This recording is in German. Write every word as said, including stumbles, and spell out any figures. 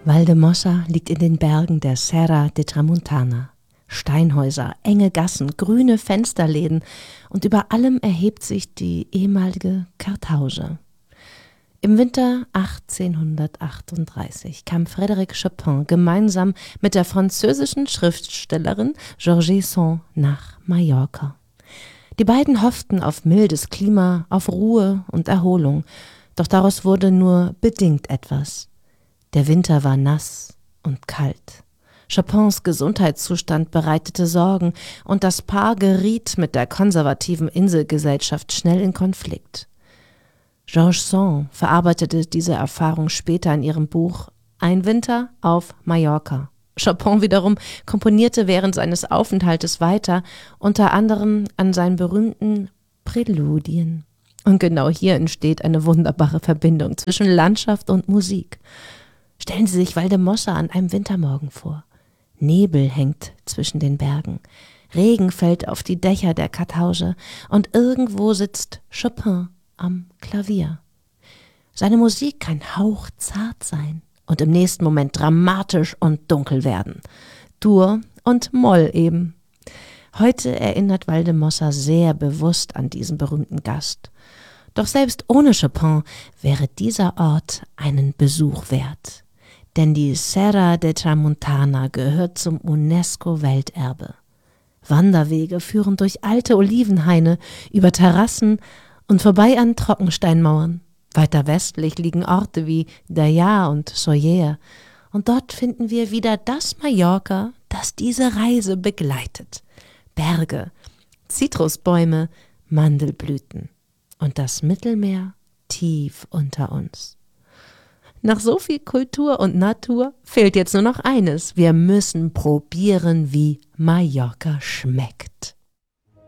Valldemossa liegt in den Bergen der Serra de Tramuntana. Steinhäuser, enge Gassen, grüne Fensterläden und über allem erhebt sich die ehemalige Kartauge. Im Winter achtzehnhundertachtunddreißig kam Frédéric Chopin gemeinsam mit der französischen Schriftstellerin Georges Sand nach Mallorca. Die beiden hofften auf mildes Klima, auf Ruhe und Erholung, doch daraus wurde nur bedingt etwas. Der Winter war nass und kalt. Chopins Gesundheitszustand bereitete Sorgen und das Paar geriet mit der konservativen Inselgesellschaft schnell in Konflikt. Georges Sand verarbeitete diese Erfahrung später in ihrem Buch Ein Winter auf Mallorca. Chopin wiederum komponierte während seines Aufenthaltes weiter, unter anderem an seinen berühmten Präludien. Und genau hier entsteht eine wunderbare Verbindung zwischen Landschaft und Musik. Stellen Sie sich Valldemossa an einem Wintermorgen vor. Nebel hängt zwischen den Bergen, Regen fällt auf die Dächer der Kartauge und irgendwo sitzt Chopin am Klavier. Seine Musik kann hauchzart sein und im nächsten Moment dramatisch und dunkel werden. Dur und Moll eben. Heute erinnert Valldemossa sehr bewusst an diesen berühmten Gast. Doch selbst ohne Chopin wäre dieser Ort einen Besuch wert. Denn die Serra de Tramuntana gehört zum UNESCO-Welterbe. Wanderwege führen durch alte Olivenhaine, über Terrassen und vorbei an Trockensteinmauern. Weiter westlich liegen Orte wie Daya und Sóller. Und dort finden wir wieder das Mallorca, das diese Reise begleitet. Berge, Zitrusbäume, Mandelblüten und das Mittelmeer tief unter uns. Nach so viel Kultur und Natur fehlt jetzt nur noch eines. Wir müssen probieren, wie Mallorca schmeckt.